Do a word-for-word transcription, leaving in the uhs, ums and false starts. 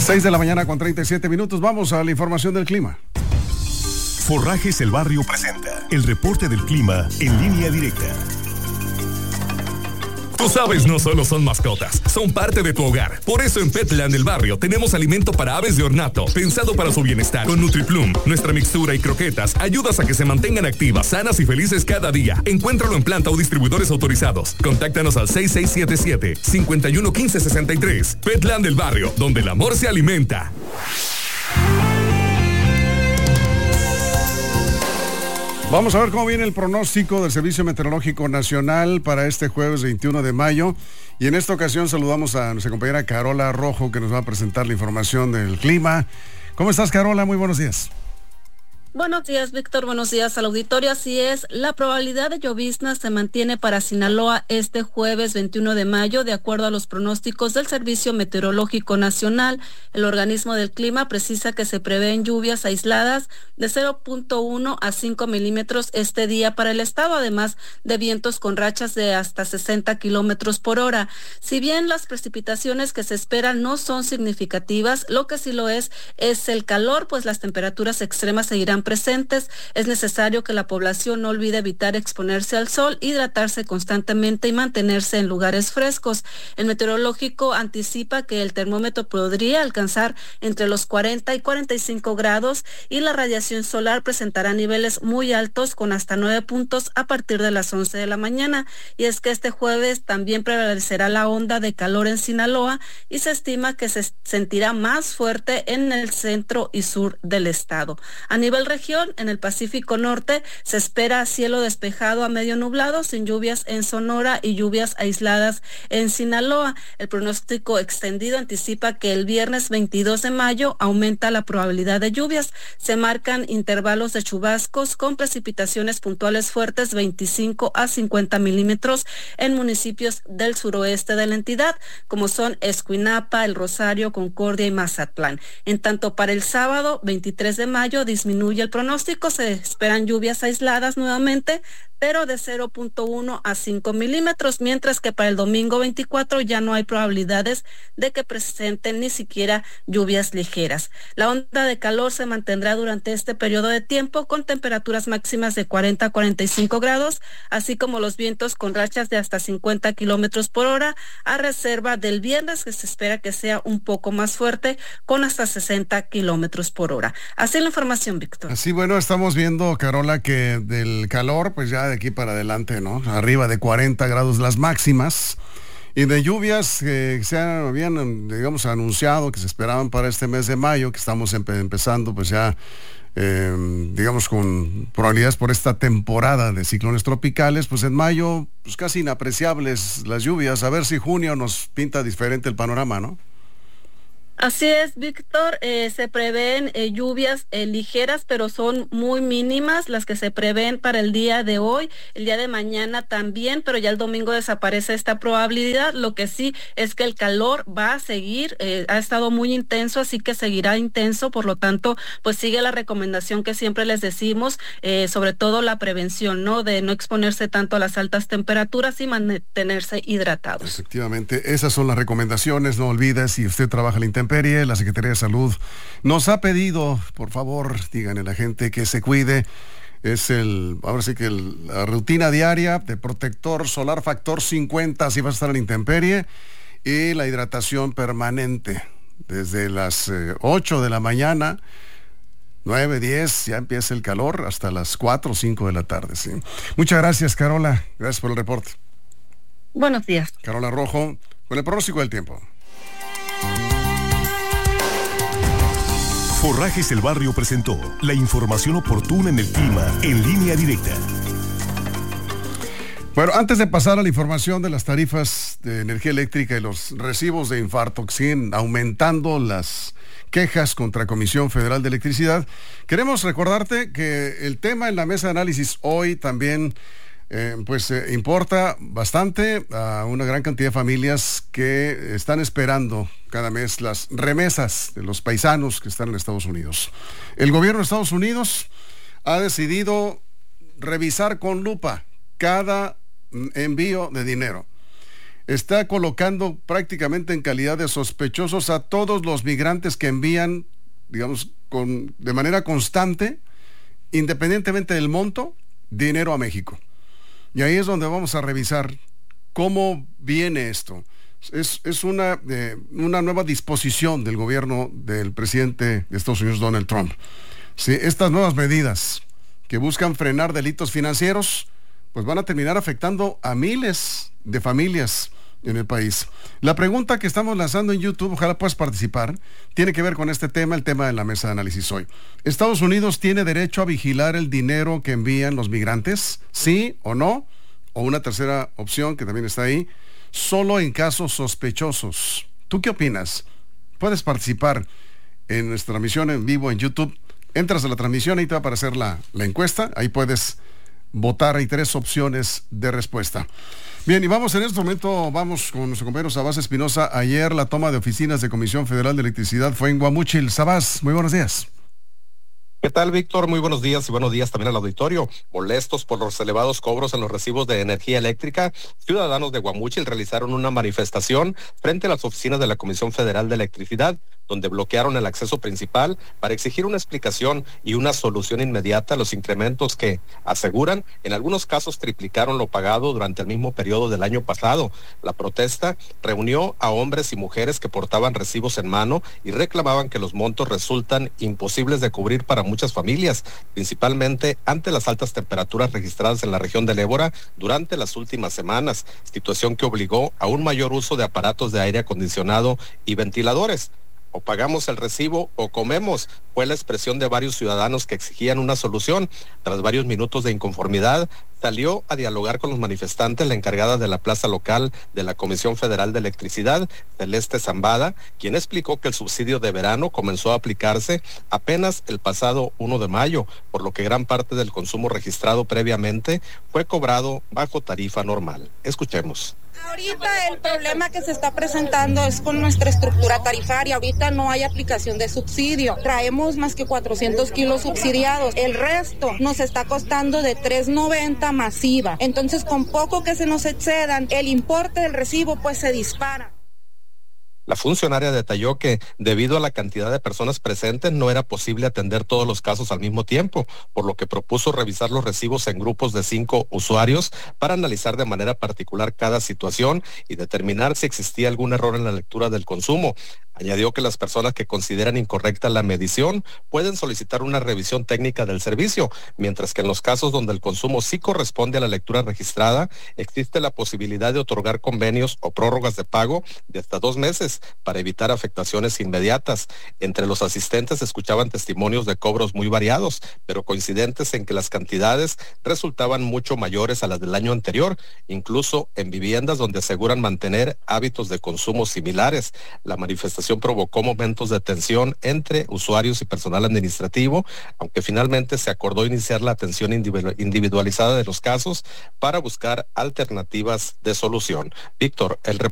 seis de la mañana con treinta y siete minutos. Vamos a la información del clima. Forrajes El Barrio presenta el reporte del clima en línea directa. Tus aves no solo son mascotas, son parte de tu hogar. Por eso en Petland El Barrio tenemos alimento para aves de ornato, pensado para su bienestar. Con NutriPlum, nuestra mixtura y croquetas ayudas a que se mantengan activas, sanas y felices cada día. Encuéntralo en planta o distribuidores autorizados. Contáctanos al seis seis siete siete, cinco uno uno, uno cinco seis tres. Petland El Barrio, donde el amor se alimenta. Vamos a ver cómo viene el pronóstico del Servicio Meteorológico Nacional para este jueves veintiuno de mayo. Y en esta ocasión saludamos a nuestra compañera Carola Rojo, que nos va a presentar la información del clima. ¿Cómo estás, Carola? Muy buenos días. Buenos días, Víctor. Buenos días al auditorio. Así es, la probabilidad de lloviznas se mantiene para Sinaloa este jueves veintiuno de mayo, de acuerdo a los pronósticos del Servicio Meteorológico Nacional. El organismo del clima precisa que se prevén lluvias aisladas de cero punto uno a cinco milímetros este día para el estado, además de vientos con rachas de hasta sesenta kilómetros por hora. Si bien las precipitaciones que se esperan no son significativas, lo que sí lo es es el calor, pues las temperaturas extremas seguirán presentes. Es necesario que la población no olvide evitar exponerse al sol, hidratarse constantemente y mantenerse en lugares frescos. El meteorológico anticipa que el termómetro podría alcanzar entre los cuarenta y cuarenta y cinco grados y la radiación solar presentará niveles muy altos con hasta nueve puntos a partir de las once de la mañana. Y es que este jueves también prevalecerá la onda de calor en Sinaloa y se estima que se sentirá más fuerte en el centro y sur del estado. A nivel región, en el Pacífico Norte, se espera cielo despejado a medio nublado, sin lluvias en Sonora y lluvias aisladas en Sinaloa. El pronóstico extendido anticipa que el viernes veintidós de mayo aumenta la probabilidad de lluvias. Se marcan intervalos de chubascos con precipitaciones puntuales fuertes veinticinco a cincuenta milímetros en municipios del suroeste de la entidad, como son Escuinapa, El Rosario, Concordia y Mazatlán. En tanto, para el sábado veintitrés de mayo disminuye el pronóstico, se esperan lluvias aisladas nuevamente, pero de cero punto uno a cinco milímetros, mientras que para el domingo veinticuatro ya no hay probabilidades de que presenten ni siquiera lluvias ligeras. La onda de calor se mantendrá durante este periodo de tiempo con temperaturas máximas de cuarenta a cuarenta y cinco grados, así como los vientos con rachas de hasta cincuenta kilómetros por hora, a reserva del viernes, que se espera que sea un poco más fuerte, con hasta sesenta kilómetros por hora. Así la información, Víctor. Así, bueno, estamos viendo, Carola, que del calor, pues ya de aquí para adelante, ¿no? Arriba de cuarenta grados las máximas. Y de lluvias que se habían, digamos, anunciado que se esperaban para este mes de mayo, que estamos empe- empezando, pues ya, eh, digamos, con probabilidades por esta temporada de ciclones tropicales, pues en mayo, pues casi inapreciables las lluvias. A ver si junio nos pinta diferente el panorama, ¿no? Así es, Víctor, eh, se prevén eh, lluvias eh, ligeras, pero son muy mínimas las que se prevén para el día de hoy, el día de mañana también, pero ya el domingo desaparece esta probabilidad. Lo que sí es que el calor va a seguir, eh, ha estado muy intenso, así que seguirá intenso, por lo tanto, pues sigue la recomendación que siempre les decimos, eh, sobre todo la prevención, ¿no? De no exponerse tanto a las altas temperaturas y mantenerse hidratados. Efectivamente, esas son las recomendaciones. No olvides, si usted trabaja en la intemperie, la Secretaría de Salud nos ha pedido, por favor, díganle a la gente que se cuide. Es el, ahora sí que el, la rutina diaria de protector solar factor cincuenta, si vas a estar en la intemperie, y la hidratación permanente desde las eh, ocho de la mañana, nueve, diez, ya empieza el calor, hasta las cuatro o cinco de la tarde, ¿sí? Muchas gracias, Carola, gracias por el reporte. Buenos días. Carola Rojo, con el pronóstico del tiempo. Forrajes El Barrio presentó la información oportuna en el clima en línea directa. Bueno, antes de pasar a la información de las tarifas de energía eléctrica y los recibos de infarto que siguen aumentando las quejas contra Comisión Federal de Electricidad, queremos recordarte que el tema en la mesa de análisis hoy también Eh, pues eh, importa bastante a una gran cantidad de familias que están esperando cada mes las remesas de los paisanos que están en Estados Unidos. El gobierno de Estados Unidos ha decidido revisar con lupa cada envío de dinero. está colocando prácticamente en calidad de sospechosos a todos los migrantes que envían, digamos, con, de manera constante, independientemente del monto, dinero a México. Y ahí es donde vamos a revisar cómo viene esto. Es, es una, eh, una nueva disposición del gobierno del presidente de Estados Unidos, Donald Trump. Sí, estas nuevas medidas que buscan frenar delitos financieros, pues van a terminar afectando a miles de familias en el país. La pregunta que estamos lanzando en YouTube, ojalá puedas participar, tiene que ver con este tema, el tema de la mesa de análisis hoy. ¿Estados Unidos tiene derecho a vigilar el dinero que envían los migrantes? ¿Sí o no? O una tercera opción que también está ahí, solo en casos sospechosos. ¿Tú qué opinas? Puedes participar en nuestra transmisión en vivo en YouTube. Entras a la transmisión, ahí te va a aparecer la, la encuesta, ahí puedes votar, hay tres opciones de respuesta. Bien, y vamos en este momento, vamos con nuestro compañero Sabás Espinosa. Ayer la toma de oficinas de Comisión Federal de Electricidad fue en Guamúchil. Sabás, muy buenos días. ¿Qué tal, Víctor? Muy buenos días y buenos días también al auditorio. Molestos por los elevados cobros en los recibos de energía eléctrica, ciudadanos de Guamúchil realizaron una manifestación frente a las oficinas de la Comisión Federal de Electricidad, donde bloquearon el acceso principal para exigir una explicación y una solución inmediata a los incrementos que, aseguran, en algunos casos triplicaron lo pagado durante el mismo periodo del año pasado. La protesta reunió a hombres y mujeres que portaban recibos en mano y reclamaban que los montos resultan imposibles de cubrir para muchas familias, principalmente ante las altas temperaturas registradas en la región del Ébora durante las últimas semanas, situación que obligó a un mayor uso de aparatos de aire acondicionado y ventiladores. O pagamos el recibo o comemos, fue la expresión de varios ciudadanos que exigían una solución. Tras varios minutos de inconformidad, salió a dialogar con los manifestantes la encargada de la plaza local de la Comisión Federal de Electricidad, Celeste Zambada, quien explicó que el subsidio de verano comenzó a aplicarse apenas el pasado primero de mayo, por lo que gran parte del consumo registrado previamente fue cobrado bajo tarifa normal. Escuchemos. Ahorita el problema que se está presentando es con nuestra estructura tarifaria. Ahorita no hay aplicación de subsidio. Traemos más que cuatrocientos kilos subsidiados. El resto nos está costando de tres noventa masiva. Entonces, con poco que se nos excedan, el importe del recibo pues se dispara. La funcionaria detalló que, debido a la cantidad de personas presentes, no era posible atender todos los casos al mismo tiempo, por lo que propuso revisar los recibos en grupos de cinco usuarios para analizar de manera particular cada situación y determinar si existía algún error en la lectura del consumo. Añadió que las personas que consideran incorrecta la medición pueden solicitar una revisión técnica del servicio, mientras que en los casos donde el consumo sí corresponde a la lectura registrada, existe la posibilidad de otorgar convenios o prórrogas de pago de hasta dos meses para evitar afectaciones inmediatas. Entre los asistentes se escuchaban testimonios de cobros muy variados, pero coincidentes en que las cantidades resultaban mucho mayores a las del año anterior, incluso en viviendas donde aseguran mantener hábitos de consumo similares. La manifestación provocó momentos de tensión entre usuarios y personal administrativo, aunque finalmente se acordó iniciar la atención individualizada de los casos para buscar alternativas de solución. Víctor, el